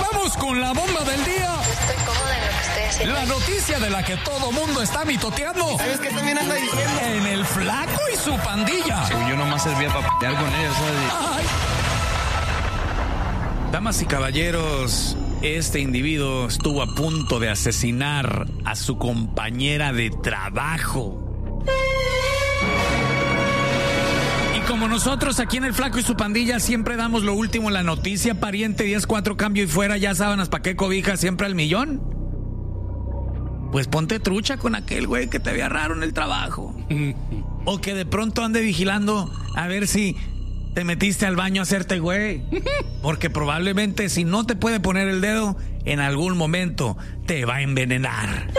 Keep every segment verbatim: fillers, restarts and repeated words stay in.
Vamos con la bomba del día. Estoy cómoda en lo que estoy haciendo. La noticia de la que todo mundo está mitoteando. ¿Sabes qué también anda diciendo? En el Flaco y su pandilla. Yo nomás servía para pelear con ellos, ¿sabes? Ay. Damas y caballeros, este individuo estuvo a punto de asesinar a su compañera de trabajo. Y como nosotros aquí en El Flaco y su pandilla siempre damos lo último en la noticia, pariente diez cuatro, cambio y fuera, ya sábanas, pa' qué cobija, siempre al millón. Pues ponte trucha con aquel güey que te vea raro en el trabajo. O que de pronto ande vigilando a ver si te metiste al baño a hacerte güey. Porque probablemente si no te puede poner el dedo, en algún momento te va a envenenar.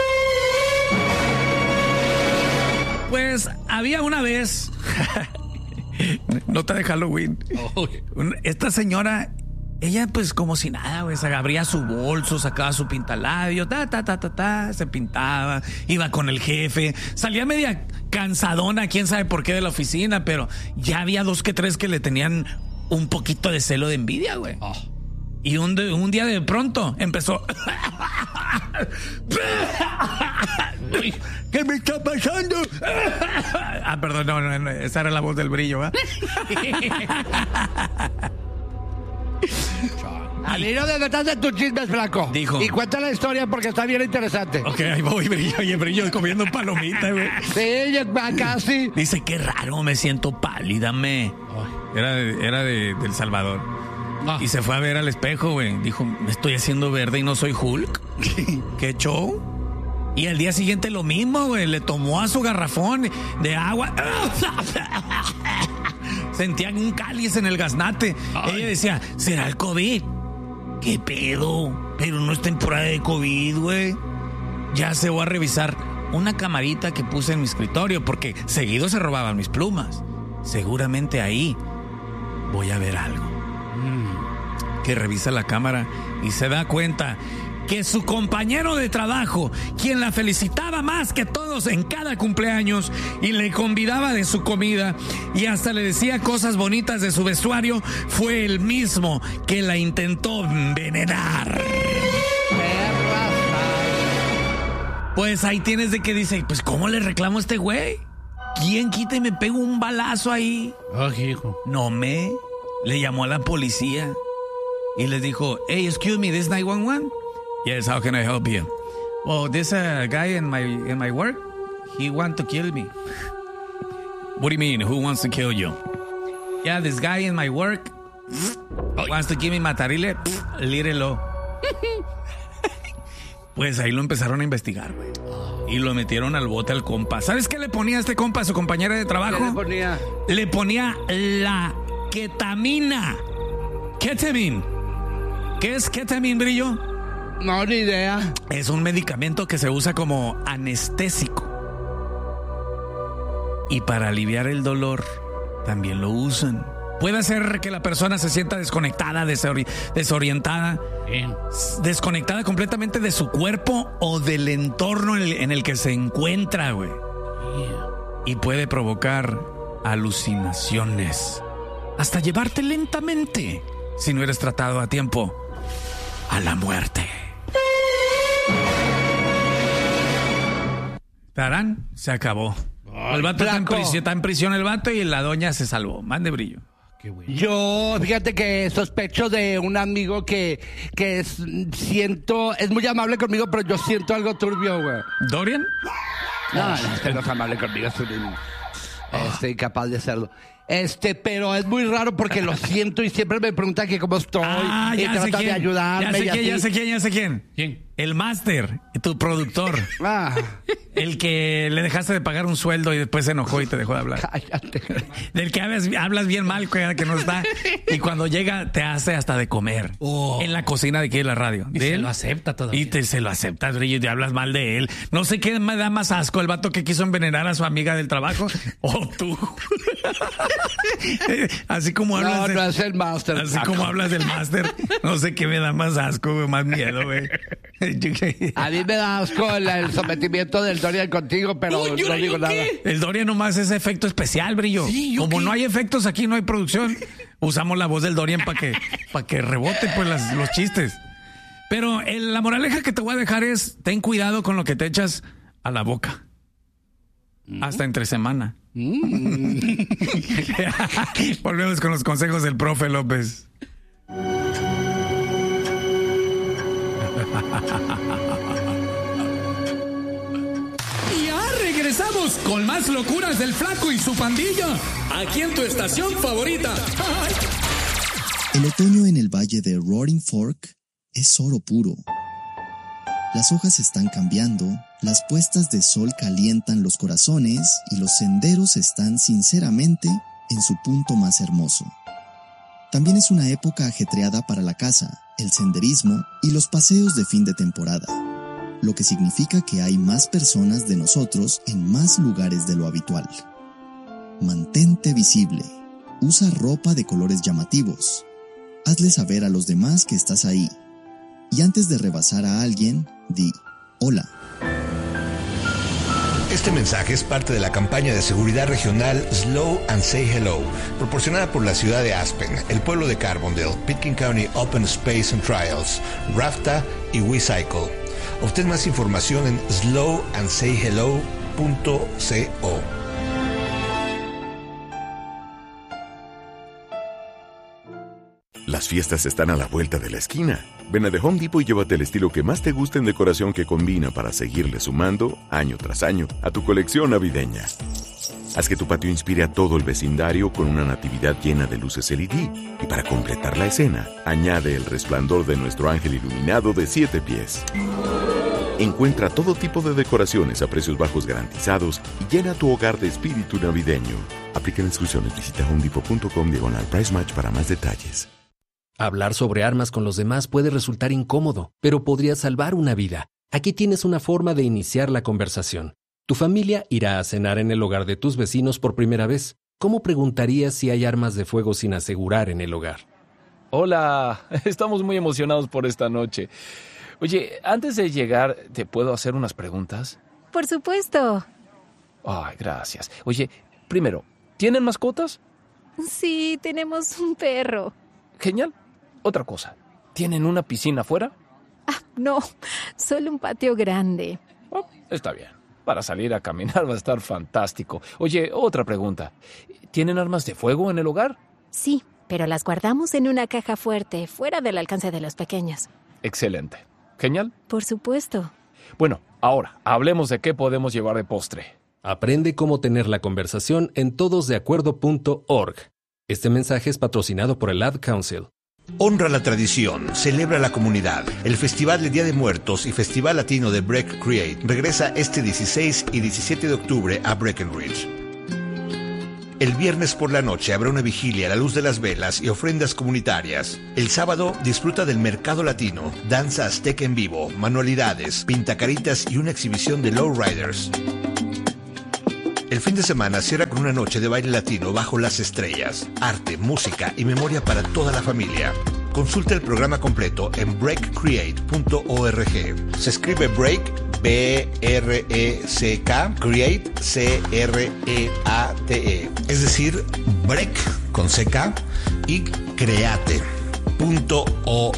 Pues había una vez... Nota de Halloween. Esta señora, ella pues como si nada, güey, se abría su bolso, sacaba su pintalabio, ta, ta, ta, ta, ta, se pintaba, iba con el jefe, salía media cansadona, quién sabe por qué de la oficina, pero ya había dos que tres que le tenían un poquito de celo de envidia, güey. Oh. Y un, de, un día de pronto empezó... ¿Qué me está pasando? Ah, perdón, no, no, no, esa era la voz del Brillo, ¿eh? Al hilo de detrás de tus chismes, Flaco. Dijo. Y cuenta la historia porque está bien interesante. Ok, ahí voy, Brillo. Oye, Brillo comiendo palomita, güey. Sí, ya casi. Dice, qué raro, me siento pálida, me. Era de, era de, de El Salvador. No. Y se fue a ver al espejo, güey. Dijo, me estoy haciendo verde y no soy Hulk. ¿Qué show? Y al día siguiente lo mismo, güey. Le tomó a su garrafón de agua. Sentía un cáliz en el gaznate. Ay. Ella decía, ¿será el COVID? ¿Qué pedo? Pero no es temporada de COVID, güey. Ya se voy a revisar una camarita que puse en mi escritorio porque seguido se robaban mis plumas. Seguramente ahí voy a ver algo. Que revisa la cámara y se da cuenta que su compañero de trabajo, quien la felicitaba más que todos en cada cumpleaños y le convidaba de su comida y hasta le decía cosas bonitas de su vestuario, fue el mismo que la intentó envenenar. Pues ahí tienes de que dice, pues ¿cómo le reclamo a este güey? ¿Quién quita y me pego un balazo ahí? Oh, hijo. No me... Le llamó a la policía y les dijo, hey, excuse me, this nine one one? Yes, how can I help you? Well, this uh, guy in my in my work, he want to kill me. What do you mean, who wants to kill you? Yeah, this guy in my work wants to give me matarile, lírelo. Pues ahí lo empezaron a investigar, güey. Y lo metieron al bote al compa. ¿Sabes qué le ponía a este compa a su compañera de trabajo? ¿Qué le ponía? Le ponía la ketamina. Ketamine. ¿Qué es ketamine, Brillo? No, ni idea. Es un medicamento que se usa como anestésico. Y para aliviar el dolor también lo usan. Puede hacer que la persona se sienta desconectada, desori- desorientada, Bien. desconectada completamente de su cuerpo o del entorno en el, en el que se encuentra, güey. Yeah. Y puede provocar alucinaciones. Hasta llevarte lentamente, si no eres tratado a tiempo, a la muerte. Tarán, se acabó. Ay, el vato está en, prisión, está en prisión el vato y la doña se salvó. Mande, Brillo. Qué bueno. Yo, fíjate que sospecho de un amigo que, que es, siento, es muy amable conmigo, pero yo siento algo turbio, güey. ¿Dorian? No, no, este no es amable conmigo, soy este, incapaz de hacerlo. Este, pero es muy raro porque lo siento y siempre me preguntan que cómo estoy ah, y trata de ayudarme. Ya sé quién, ya sé quién, ya sé quién. ¿Quién? El máster, tu productor. Ah. El que le dejaste de pagar un sueldo y después se enojó y te dejó de hablar. Cállate. Del que hablas, hablas bien mal, que no está. Y cuando llega te hace hasta de comer. Oh. En la cocina de aquí de la radio. Y de se él, lo acepta todavía. Y te, se lo acepta, Brillo, y te hablas mal de él. No sé qué me da más asco, el vato que quiso envenenar a su amiga del trabajo o tú. Así como hablas no, de, no es el máster. Así como hablas del máster, no sé qué me da más asco, güey, más miedo, güey. A mí me da asco el, el sometimiento del Dorian contigo, pero Uy, no digo nada. ¿Qué? El Dorian nomás es efecto especial, Brillo. Sí, como qué? no hay efectos aquí, no hay producción, usamos la voz del Dorian para que, pa que rebote pues las, los chistes. Pero el, la moraleja que te voy a dejar es, ten cuidado con lo que te echas a la boca. Mm. Hasta entre semana. Mm. Volvemos con los consejos del profe López. Ya regresamos con más locuras del Flaco y su pandilla. Aquí en tu estación favorita. El otoño en el valle de Roaring Fork es oro puro. Las hojas están cambiando, las puestas de sol calientan los corazones y los senderos están sinceramente en su punto más hermoso. También es una época ajetreada para la caza, el senderismo y los paseos de fin de temporada, lo que significa que hay más personas de nosotros en más lugares de lo habitual. Mantente visible. Usa ropa de colores llamativos. Hazle saber a los demás que estás ahí. Y antes de rebasar a alguien, di hola. Este mensaje es parte de la campaña de seguridad regional Slow and Say Hello, proporcionada por la ciudad de Aspen, el pueblo de Carbondale, Pitkin County Open Space and Trials, RAFTA y WeCycle. Obtén más información en slow and say hello punto co. Las fiestas están a la vuelta de la esquina. Ven a The Home Depot y llévate el estilo que más te guste en decoración que combina para seguirle sumando, año tras año, a tu colección navideña. Haz que tu patio inspire a todo el vecindario con una natividad llena de luces L E D. Y para completar la escena, añade el resplandor de nuestro ángel iluminado de siete pies. Encuentra todo tipo de decoraciones a precios bajos garantizados y llena tu hogar de espíritu navideño. Aplican exclusiones. Visita homedepot punto com diagonal price match para más detalles. Hablar sobre armas con los demás puede resultar incómodo, pero podría salvar una vida. Aquí tienes una forma de iniciar la conversación. Tu familia irá a cenar en el hogar de tus vecinos por primera vez. ¿Cómo preguntarías si hay armas de fuego sin asegurar en el hogar? Hola, estamos muy emocionados por esta noche. Oye, antes de llegar, ¿te puedo hacer unas preguntas? Por supuesto. Ay, gracias. Oye, primero, ¿tienen mascotas? Sí, tenemos un perro. Genial. Otra cosa, ¿tienen una piscina afuera? Ah, no, solo un patio grande. Oh, está bien. Para salir a caminar va a estar fantástico. Oye, otra pregunta. ¿Tienen armas de fuego en el hogar? Sí, pero las guardamos en una caja fuerte, fuera del alcance de los pequeños. Excelente. Genial. Por supuesto. Bueno, ahora, hablemos de qué podemos llevar de postre. Aprende cómo tener la conversación en todos de acuerdo punto org. Este mensaje es patrocinado por el Ad Council. Honra la tradición, celebra la comunidad. El Festival de Día de Muertos y Festival Latino de Break Create regresa este dieciséis y diecisiete de octubre a Breckenridge. El viernes por la noche habrá una vigilia a la luz de las velas y ofrendas comunitarias. El sábado disfruta del mercado latino, danza azteca en vivo, manualidades, pintacaritas y una exhibición de lowriders. El fin de semana cierra con una noche de baile latino bajo las estrellas, arte, música y memoria para toda la familia. Consulta el programa completo en break create punto org. Se escribe Break, B R E C K, Create, C R E A T E. Es decir, Break con C K y Create punto org.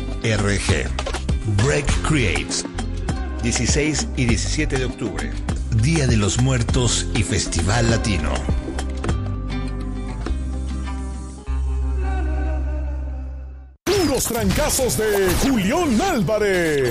Break Creates, dieciséis y diecisiete de octubre. Día de los Muertos y Festival Latino. Puros trancazos de Julián Álvarez.